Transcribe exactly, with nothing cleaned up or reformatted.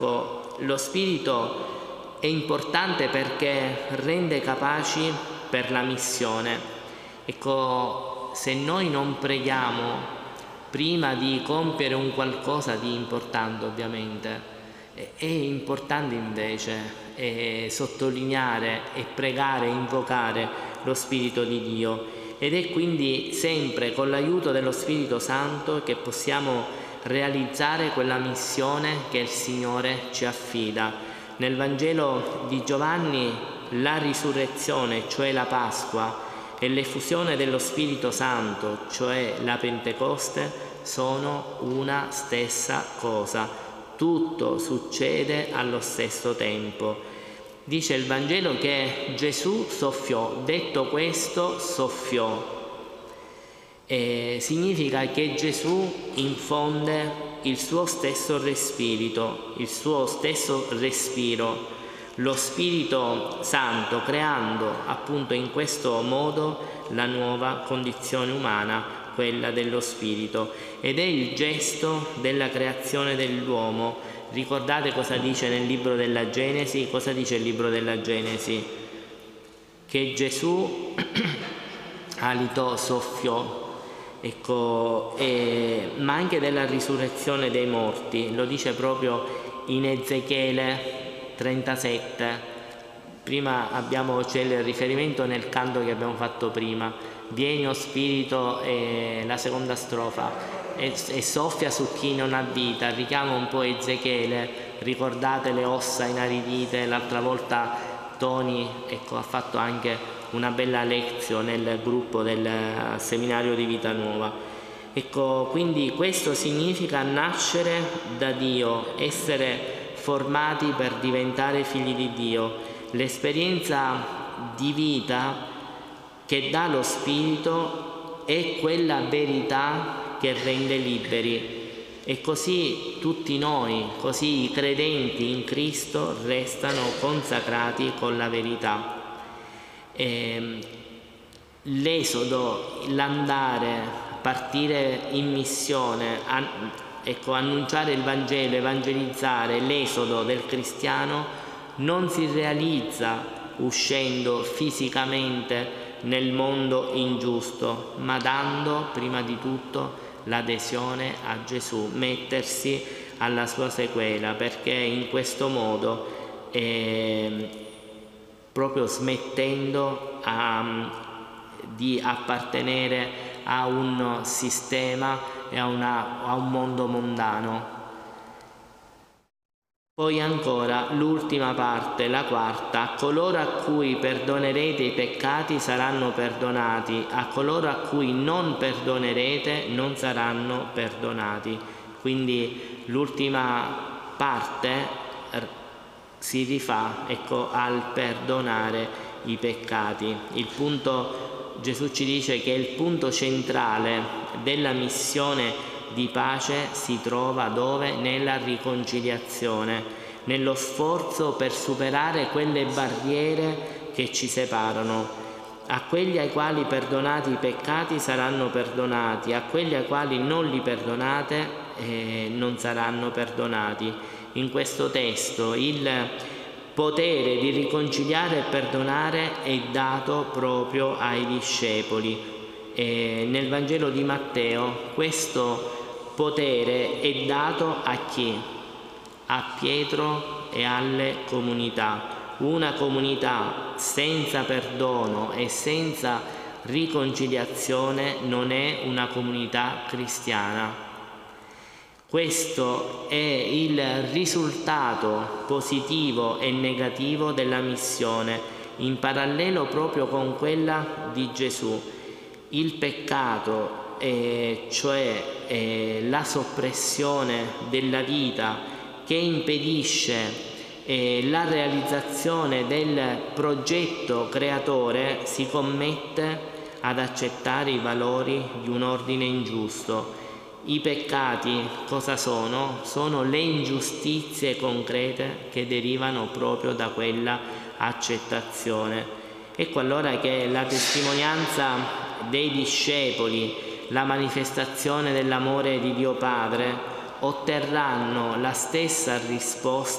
Lo Spirito è importante perché rende capaci per la missione. Ecco, se noi non preghiamo prima di compiere un qualcosa di importante, ovviamente, è importante invece è sottolineare e pregare, invocare lo Spirito di Dio, ed è quindi sempre con l'aiuto dello Spirito Santo che possiamo realizzare quella missione che il Signore ci affida. Nel Vangelo di Giovanni la risurrezione, cioè la Pasqua, e l'effusione dello Spirito Santo, cioè la Pentecoste, sono una stessa cosa. Tutto succede allo stesso tempo. Dice il Vangelo che Gesù soffiò, detto questo soffiò. E significa che Gesù infonde il suo stesso respiro, il suo stesso respiro, lo Spirito Santo, creando appunto in questo modo la nuova condizione umana, quella dello Spirito, ed è il gesto della creazione dell'uomo. Ricordate cosa dice nel libro della Genesi? Cosa dice il libro della Genesi? Che Gesù alitò, soffiò. Ecco, eh, ma anche della risurrezione dei morti, lo dice proprio in Ezechiele trentasette. Prima abbiamo, c'è il riferimento nel canto che abbiamo fatto prima, vieni o Spirito, e la seconda strofa, e, e soffia su chi non ha vita, richiama un po' Ezechiele, ricordate le ossa inaridite. L'altra volta Tony, ecco, ha fatto anche una bella lezione nel gruppo del seminario di Vita Nuova. Ecco, quindi questo significa nascere da Dio, essere formati per diventare figli di Dio. L'esperienza di vita che dà lo Spirito è quella verità che rende liberi. E così tutti noi, così i credenti in Cristo restano consacrati con la verità. Eh, l'esodo, l'andare, partire in missione, an- ecco, annunciare il Vangelo, evangelizzare, l'esodo del cristiano non si realizza uscendo fisicamente nel mondo ingiusto, ma dando prima di tutto l'adesione a Gesù, mettersi alla sua sequela, perché in questo modo eh, proprio smettendo a, di appartenere a un sistema e a, una, a un mondo mondano. Poi ancora l'ultima parte, la quarta: a coloro a cui perdonerete i peccati saranno perdonati, a coloro a cui non perdonerete non saranno perdonati. Quindi l'ultima parte si rifà, ecco, al perdonare i peccati. Il punto, Gesù ci dice che il punto centrale della missione di pace si trova dove? Nella riconciliazione, nello sforzo per superare quelle barriere che ci separano. A quelli ai quali perdonate i peccati saranno perdonati, a quelli ai quali non li perdonate eh, non saranno perdonati. In questo testo il potere di riconciliare e perdonare è dato proprio ai discepoli. E nel Vangelo di Matteo questo potere è dato a chi? A Pietro e alle comunità. Una comunità senza perdono e senza riconciliazione non è una comunità cristiana. Questo è il risultato positivo e negativo della missione, in parallelo proprio con quella di Gesù. Il peccato, eh, cioè eh, la soppressione della vita che impedisce eh, la realizzazione del progetto creatore, si commette ad accettare i valori di un ordine ingiusto. I peccati cosa sono? Sono le ingiustizie concrete che derivano proprio da quella accettazione. Ecco allora che la testimonianza dei discepoli, la manifestazione dell'amore di Dio Padre, otterranno la stessa risposta